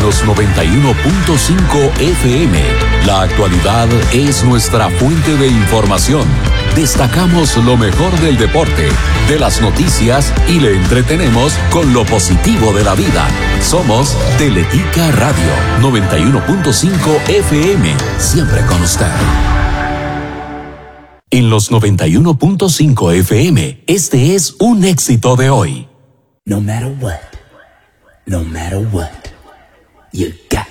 los 91.5 FM. La actualidad es nuestra fuente de información. Destacamos lo mejor del deporte, de las noticias y le entretenemos con lo positivo de la vida. Somos Teletica Radio 91.5 FM, siempre con usted. En los 91.5 FM, este es un éxito de hoy. No matter what, you got